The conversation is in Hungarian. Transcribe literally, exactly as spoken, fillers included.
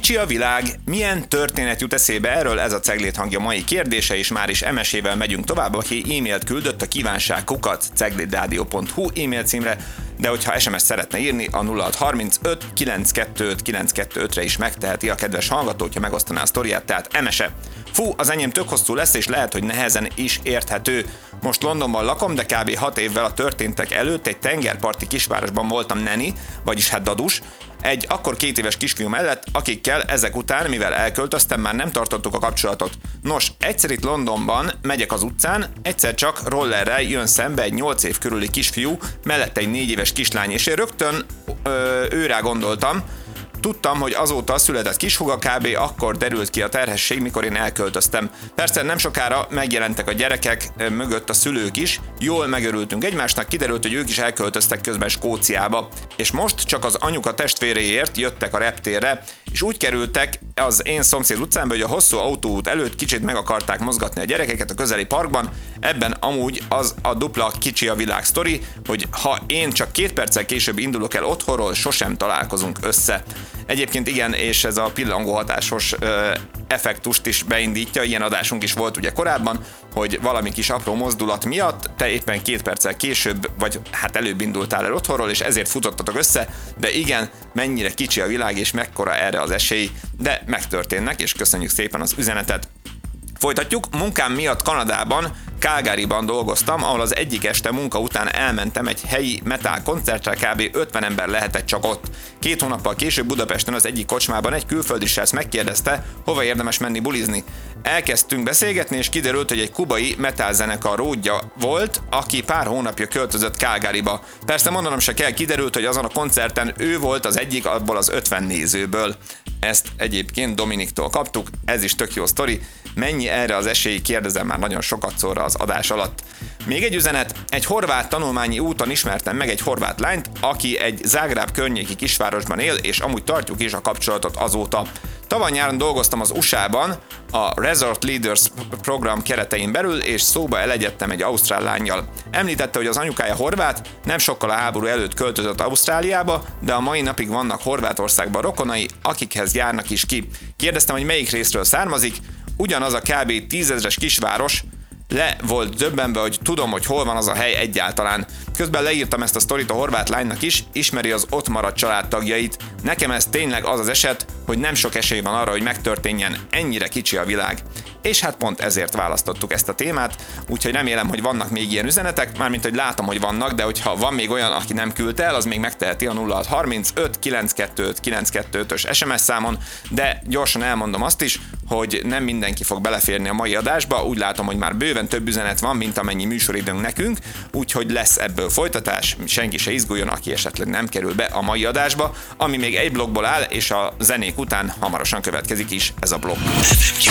Kicsi a világ, milyen történet jut eszébe erről? Ez a Ceglét hangja mai kérdése, és már is em es ével megyünk tovább, aki e-mailt küldött a kívánságkukac ceglédradio pont hu e-mail címre, de hogyha es em es szeretne írni, a nulla hat harmincöt kilencszázkettőt kilencszázkettőötre is megteheti a kedves hallgató, hogyha megosztaná a sztoriát, tehát em es e. Fú, az enyém tök hosszú lesz, és lehet, hogy nehezen is érthető. Most Londonban lakom, de kb. hat évvel a történtek előtt egy tengerparti kisvárosban voltam neni, vagyis hát dadus, egy akkor két éves kisfiú mellett, akikkel ezek után, mivel elköltöztem, már nem tartottuk a kapcsolatot. Nos, egyszer itt Londonban megyek az utcán, egyszer csak rollerrel jön szembe egy nyolc év körüli kisfiú, mellette egy négy éves kislány, és én rögtön ö, őrá gondoltam. Tudtam, hogy azóta született kishúga, kb. Akkor derült ki a terhesség, mikor én elköltöztem. Persze nem sokára megjelentek a gyerekek mögött a szülők is, jól megörültünk egymásnak, kiderült, hogy ők is elköltöztek közben Skóciába. És most csak az anyuka testvéréért jöttek a reptérre, és úgy kerültek az én szomszéd utcámba, hogy a hosszú autóút előtt kicsit meg akarták mozgatni a gyerekeket a közeli parkban. Ebben amúgy az a dupla kicsi a világ sztori, hogy ha én csak két perccel később indulok el otthonról, sosem találkozunk össze. Egyébként igen, és ez a pillangó hatásos ö, effektust is beindítja, ilyen adásunk is volt ugye korábban, hogy valami kis apró mozdulat miatt te éppen két perccel később, vagy hát előbb indultál el otthonról, és ezért futottatok össze, de igen, mennyire kicsi a világ, és mekkora erre az esély, de megtörténnek, és köszönjük szépen az üzenetet. Folytatjuk, munkám miatt Kanadában, Calgaryban dolgoztam, ahol az egyik este munka után elmentem egy helyi metal koncertre, kb. ötven ember lehetett csak ott. Két hónappal később Budapesten az egyik kocsmában egy külföldi srác megkérdezte, hova érdemes menni bulizni. Elkezdtünk beszélgetni, és kiderült, hogy egy kubai metal zenekar ródja volt, aki pár hónapja költözött Calgaryba. Persze mondanom se kell, kiderült, hogy azon a koncerten ő volt az egyik abból az ötven nézőből. Ezt egyébként Dominiktól kaptuk, ez is tök jó sztori. Mennyi erre az esély, kérdezem már nagyon sokat szóra az adás alatt. Még egy üzenet, egy horvát tanulmányi úton ismertem meg egy horvát lányt, aki egy Zágráb környéki kisvárosban él, és amúgy tartjuk is a kapcsolatot azóta. Tavaly nyáron dolgoztam az u es á-ban, a Resort Leaders program keretein belül, és szóba elegyedtem egy ausztrál lánnyal. Említette, hogy az anyukája horvát, nem sokkal a háború előtt költözött Ausztráliába, de a mai napig vannak Horvátországban rokonai, akikhez járnak is ki. Kérdeztem, hogy melyik részről származik, ugyanaz a kb. tízezres kisváros, le volt döbbenve, hogy tudom, hogy hol van az a hely egyáltalán. Közben leírtam ezt a sztorit a horvát lánynak is, ismeri az ott maradt családtagjait. Nekem ez tényleg az az eset, hogy nem sok esély van arra, hogy megtörténjen, ennyire kicsi a világ. És hát pont ezért választottuk ezt a témát, úgyhogy remélem, hogy vannak még ilyen üzenetek, mármint, hogy látom, hogy vannak, de hogyha van még olyan, aki nem küldte el, az még megteheti a nulla hat harmincöt kilencszázkettőt kilencszázkettőös es em es számon, de gyorsan elmondom azt is, hogy nem mindenki fog beleférni a mai adásba, úgy látom, hogy már bőven több üzenet van, mint amennyi műsoridőnk nekünk, úgyhogy lesz ebből folytatás, senki se izguljon, aki esetleg nem kerül be a mai adásba, ami még egy blokkból áll, és a zenék után hamarosan következik is ez a blokk.